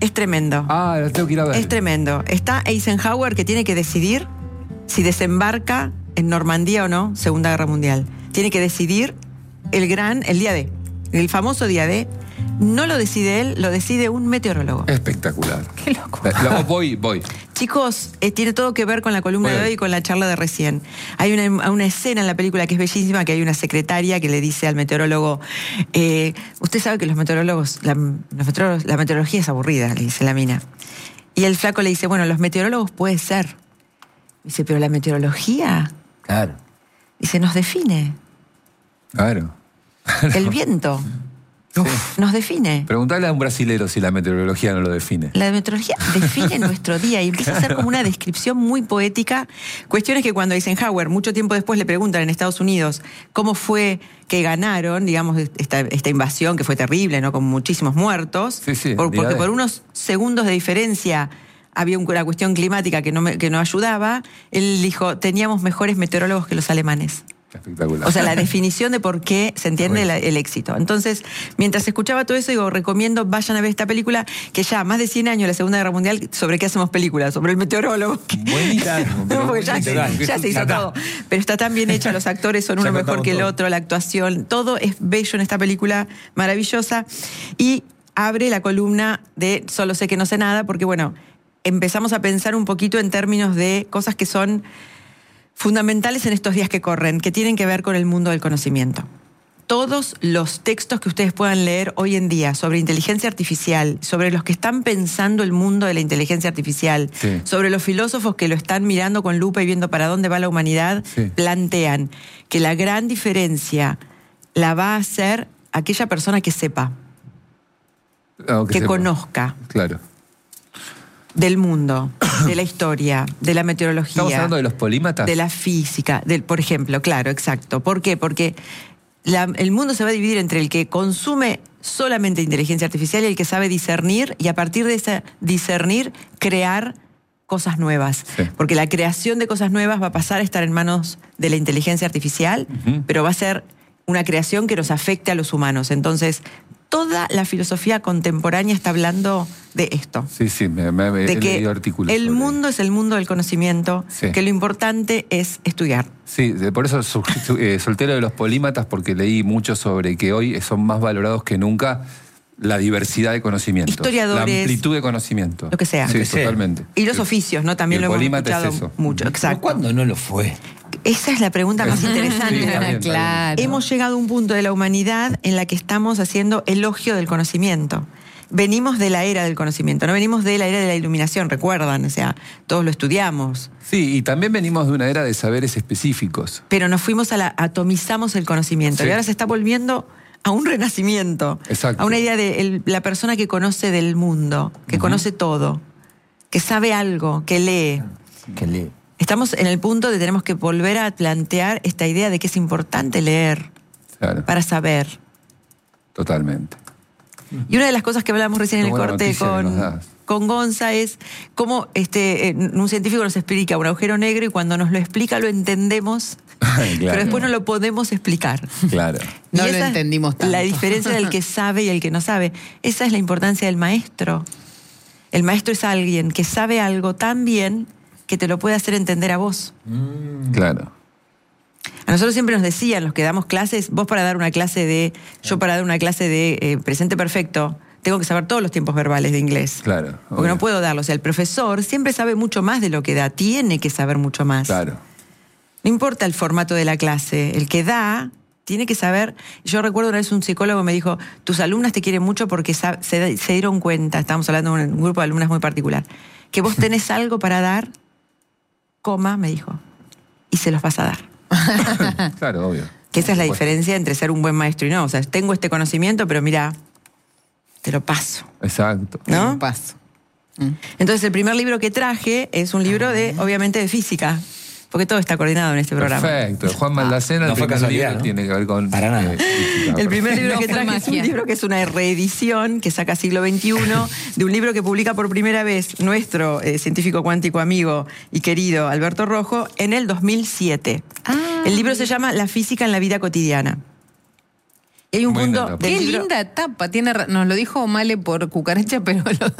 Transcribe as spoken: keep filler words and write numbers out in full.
Es tremendo. Ah, la tengo que ir a ver. Es tremendo. Está Eisenhower, que tiene que decidir si desembarca en Normandía o no, Segunda Guerra Mundial. Tiene que decidir el gran, el día D, el famoso día D. No lo decide él, lo decide un meteorólogo. Espectacular. Qué loco. La, voy, voy. Chicos, eh, tiene todo que ver con la columna Voy. de hoy y con la charla de recién. Hay una, una escena en la película que es bellísima, que hay una secretaria que le dice al meteorólogo, eh, usted sabe que los meteorólogos, la, los meteorólogos, la meteorología es aburrida, le dice la mina. Y el flaco le dice, bueno, los meteorólogos puede ser. Dice, pero la meteorología, Claro. dice, nos define. Claro. El viento Uf, nos define. Preguntale a un brasilero si la meteorología no lo define. La meteorología define nuestro día y empieza a ser como una descripción muy poética. Cuestiones que cuando Eisenhower, mucho tiempo después, le preguntan en Estados Unidos cómo fue que ganaron, digamos, esta, esta invasión que fue terrible, ¿no? Con muchísimos muertos. Sí, sí, por, porque de... por unos segundos de diferencia había una cuestión climática que no, me, que no ayudaba. Él dijo, teníamos mejores meteorólogos que los alemanes. Espectacular. O sea, la definición de por qué se entiende la, el éxito. Entonces, mientras escuchaba todo eso, digo, recomiendo, vayan a ver esta película, que ya más de cien años, la Segunda Guerra Mundial, ¿sobre qué hacemos películas? Sobre el meteorólogo. Buenísimo. No, porque ya, ya se hizo todo. Pero está tan bien hecha, los actores son uno mejor que el todo. otro, la actuación, todo es bello en esta película, maravillosa. Y abre la columna de Solo sé que no sé nada, porque bueno, empezamos a pensar un poquito en términos de cosas que son fundamentales en estos días que corren, que tienen que ver con el mundo del conocimiento. Todos los textos que ustedes puedan leer hoy en día sobre inteligencia artificial, sobre los que están pensando el mundo de la inteligencia artificial, sí. sobre los filósofos que lo están mirando con lupa y viendo para dónde va la humanidad, sí. plantean que la gran diferencia la va a hacer aquella persona que sepa, oh, que, que sepa. conozca. Claro. Del mundo, de la historia, de la meteorología. ¿Estamos hablando de los polímatas? De la física, del, por ejemplo, claro, exacto. ¿Por qué? Porque la, el mundo se va a dividir entre el que consume solamente inteligencia artificial y el que sabe discernir, y a partir de ese discernir, crear cosas nuevas. Sí. Porque la creación de cosas nuevas va a pasar a estar en manos de la inteligencia artificial, uh-huh. pero va a ser una creación que nos afecte a los humanos. Entonces, toda la filosofía contemporánea está hablando de esto. Sí, sí, me, me, de he que leído artículos. El mundo es el mundo del conocimiento, sí. que lo importante es estudiar. Sí, por eso eh, soltero de los polímatas, porque leí mucho sobre que hoy son más valorados que nunca la diversidad de conocimientos. Historiadores. La amplitud de conocimiento. Lo que sea. Sí, que totalmente. Sea. Y los oficios, ¿no? También y lo hemos escuchado es eso. mucho. Exacto. ¿Cuándo no lo fue? Esa es la pregunta más interesante. Sí, también, claro. Hemos llegado a un punto de la humanidad en la que estamos haciendo elogio del conocimiento. Venimos de la era del conocimiento, no venimos de la era de la iluminación, recuerdan, o sea, todos lo estudiamos. Sí, y también venimos de una era de saberes específicos. Pero nos fuimos a la, atomizamos el conocimiento, sí. y ahora se está volviendo a un renacimiento. Exacto. A una idea de el, la persona que conoce del mundo, que uh-huh. conoce todo, que sabe algo, que lee. Que lee. Estamos en el punto de tenemos que volver a plantear esta idea de que es importante leer claro. para saber. Totalmente. Y una de las cosas que hablamos recién en el corte con, con Gonza es cómo este, un científico nos explica un agujero negro y cuando nos lo explica lo entendemos, claro. pero después no lo podemos explicar. Claro. Y no esa lo entendimos tanto. La diferencia del que sabe y el que no sabe. Esa es la importancia del maestro. El maestro es alguien que sabe algo tan bien que te lo puede hacer entender a vos. Mm. Claro. A nosotros siempre nos decían, los que damos clases, vos para dar una clase de, yo para dar una clase de eh, presente perfecto, tengo que saber todos los tiempos verbales de inglés. Claro. Porque obvio. no puedo darlo. O sea, el profesor siempre sabe mucho más de lo que da, tiene que saber mucho más. Claro. No importa el formato de la clase, el que da tiene que saber. Yo recuerdo una vez un psicólogo me dijo, tus alumnas te quieren mucho porque se, se dieron cuenta, estábamos hablando de un grupo de alumnas muy particular, que vos tenés algo para dar, coma, me dijo, y se los vas a dar. Claro, obvio. Que esa es la diferencia entre ser un buen maestro y no. O sea, tengo este conocimiento, pero mira, te lo paso. Exacto. ¿No? Un paso. Entonces, el primer libro que traje es un libro de, obviamente, de física. Porque todo está coordinado en este programa. Perfecto. Juan Maldacena, no el fue primer casualidad, libro ¿no? tiene que ver con... Para nada. Eh, física, el primer libro no que fue traje es un magia. libro que es una reedición que saca Siglo veintiuno de un libro que publica por primera vez nuestro eh, científico cuántico amigo y querido Alberto Rojo en el dos mil siete. Ah, el libro se llama La física en la vida cotidiana. Y hay un Muy punto linda. del Qué libro... linda tapa. Tiene, nos lo dijo Male por cucaracha, pero lo,